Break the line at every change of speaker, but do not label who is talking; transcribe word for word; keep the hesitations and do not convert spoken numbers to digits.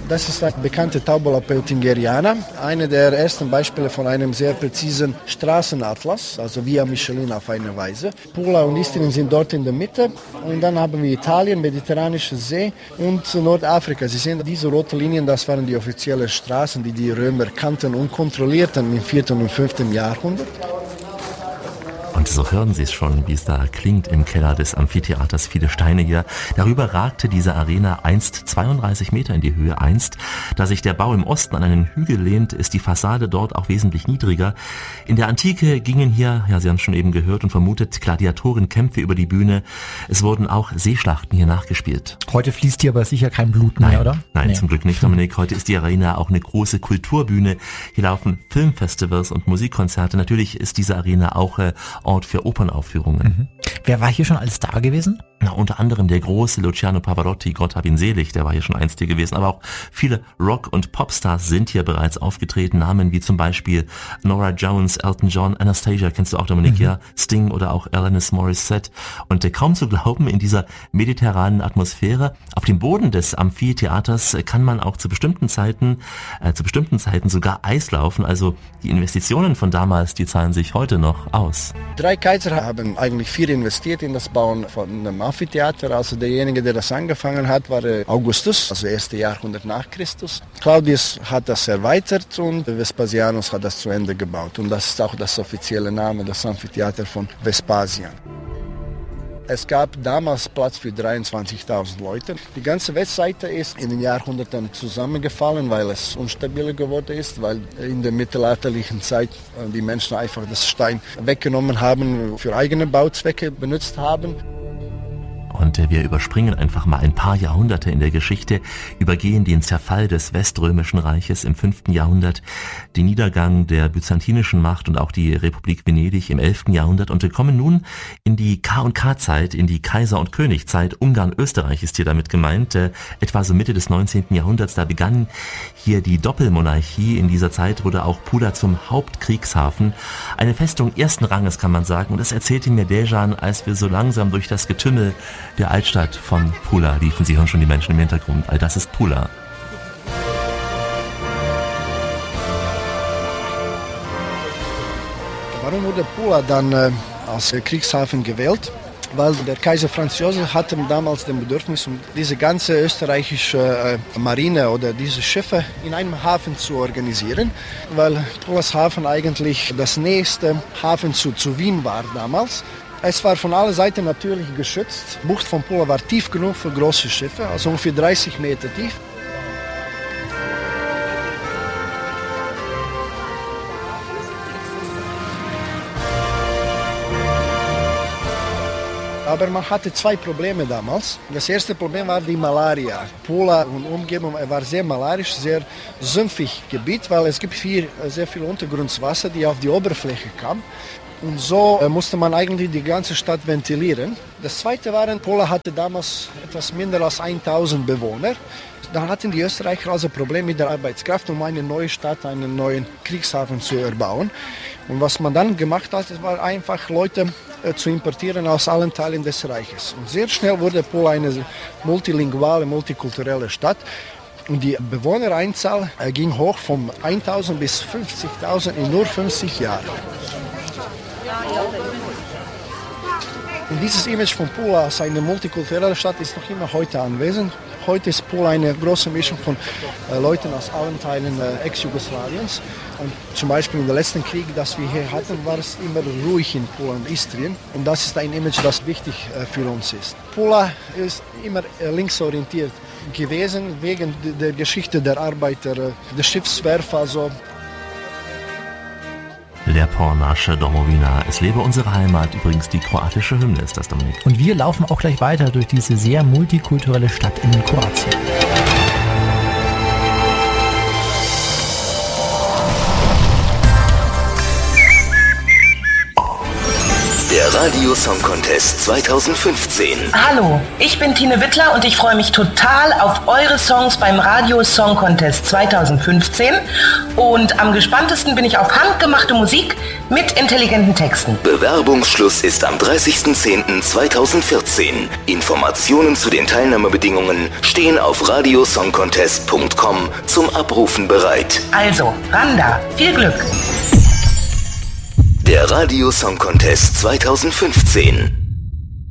Das ist eine bekannte Taubola Peutingeriana, eine der ersten Beispiele von einem sehr präzisen Straßenatlas, also Via Michelin auf eine Weise. Pula und Istrien sind dort in der Mitte und dann haben wir Italien, Mediterranische See und Nordafrika. Sie sehen diese roten Linien, das waren die offiziellen Straßen, die die Römer kannten und kontrollierten im vierten und fünften Jahrhundert.
Und so hören Sie es schon, wie es da klingt im Keller des Amphitheaters. Viele Steine hier. Darüber ragte diese Arena einst zweiunddreißig Meter in die Höhe. Einst, da sich der Bau im Osten an einen Hügel lehnt, ist die Fassade dort auch wesentlich niedriger. In der Antike gingen hier, ja, Sie haben es schon eben gehört und vermutet, Gladiatorenkämpfe über die Bühne. Es wurden auch Seeschlachten hier nachgespielt.
Heute fließt hier aber sicher kein Blut mehr,
nein,
oder?
Nein, nee. Zum Glück nicht, Dominik. Heute ist die Arena auch eine große Kulturbühne. Hier laufen Filmfestivals und Musikkonzerte. Natürlich ist diese Arena auch äh, Ort für Opernaufführungen.
Mhm. Wer war hier schon alles da gewesen?
Na, unter anderem der große Luciano Pavarotti, Gott hab ihn selig, der war hier schon einst hier gewesen. Aber auch viele Rock- und Popstars sind hier bereits aufgetreten. Namen wie zum Beispiel Norah Jones, Elton John, Anastasia, kennst du auch, Dominik, mhm. ja, Sting oder auch Alanis Morissette. Und äh, kaum zu glauben, in dieser mediterranen Atmosphäre, auf dem Boden des Amphitheaters äh, kann man auch zu bestimmten Zeiten, äh, zu bestimmten Zeiten sogar Eis laufen. Also die Investitionen von damals, die zahlen sich heute noch aus.
Drei Kaiser haben eigentlich viel investiert in das Bauen von einem Amphitheater. Also derjenige, der das angefangen hat, war Augustus, also erste Jahrhundert nach Christus. Claudius hat das erweitert und Vespasianus hat das zu Ende gebaut. Und das ist auch das offizielle Name, das Amphitheater von Vespasian. Es gab damals Platz für dreiundzwanzigtausend Leute. Die ganze Westseite ist in den Jahrhunderten zusammengefallen, weil es unstabiler geworden ist, weil in der mittelalterlichen Zeit die Menschen einfach das Stein weggenommen haben, für eigene Bauzwecke benutzt haben.
Und wir überspringen einfach mal ein paar Jahrhunderte in der Geschichte, übergehen den Zerfall des Weströmischen Reiches im fünften Jahrhundert, den Niedergang der byzantinischen Macht und auch die Republik Venedig im elften Jahrhundert und wir kommen nun in die K und K-Zeit, in die Kaiser- und Königzeit. Ungarn-Österreich ist hier damit gemeint, äh, etwa so Mitte des neunzehnten Jahrhunderts, da begann hier die Doppelmonarchie. In dieser Zeit wurde auch Pula zum Hauptkriegshafen, eine Festung ersten Ranges, kann man sagen. Und das erzählte mir Dejan, als wir so langsam durch das Getümmel der Altstadt von Pula liefen. Sie hören schon die Menschen im Hintergrund. All das ist Pula.
Warum wurde Pula dann äh, als Kriegshafen gewählt? Weil der Kaiser Franz Josef hatte damals das Bedürfnis, um diese ganze österreichische äh, Marine oder diese Schiffe in einem Hafen zu organisieren, weil Pulas Hafen eigentlich das nächste Hafen zu, zu Wien war damals. Es war von allen Seiten natürlich geschützt. Die Bucht von Pula war tief genug für große Schiffe, also ungefähr dreißig Meter tief. Aber man hatte zwei Probleme damals. Das erste Problem war die Malaria. Pula und Umgebung war sehr malarisch, sehr sümpfig Gebiet, weil es gibt viel, sehr viel Untergrundwasser, die auf die Oberfläche kam. Und so äh, musste man eigentlich die ganze Stadt ventilieren. Das zweite war, Pula hatte damals etwas minder als tausend Bewohner. Dann hatten die Österreicher also Probleme mit der Arbeitskraft, um eine neue Stadt, einen neuen Kriegshafen zu erbauen. Und was man dann gemacht hat, war einfach Leute äh, zu importieren aus allen Teilen des Reiches. Und sehr schnell wurde Pula eine multilinguale, multikulturelle Stadt. Und die Bewohnereinzahl äh, ging hoch von tausend bis fünfzigtausend in nur fünfzig Jahren. Und dieses Image von Pula als eine multikulturelle Stadt ist noch immer heute anwesend. Heute ist Pula eine große Mischung von äh, Leuten aus allen Teilen äh, Ex-Jugoslawiens. Und zum Beispiel im letzten Krieg, das wir hier hatten, war es immer ruhig in Pula und Istrien. Und das ist ein Image, das wichtig äh, für uns ist. Pula ist immer äh, linksorientiert gewesen, wegen der Geschichte der Arbeiter, äh, der Schiffswerfer. Also
Lepo naše domovina. Es lebe unsere Heimat. Übrigens die kroatische Hymne ist das, Dominik.
Und wir laufen auch gleich weiter durch diese sehr multikulturelle Stadt in Kroatien.
Der Der Radio Song Contest zweitausendfünfzehn.
Hallo, ich bin Tine Wittler und ich freue mich total auf eure Songs beim Radio Song Contest zweitausendfünfzehn. Und am gespanntesten bin ich auf handgemachte Musik mit intelligenten Texten.
Bewerbungsschluss ist am dreißigsten zehnten zweitausendvierzehn. Informationen zu den Teilnahmebedingungen stehen auf radiosongcontest punkt com zum Abrufen bereit.
Also, ran da, viel Glück!
Der Radio Song Contest zweitausendfünfzehn.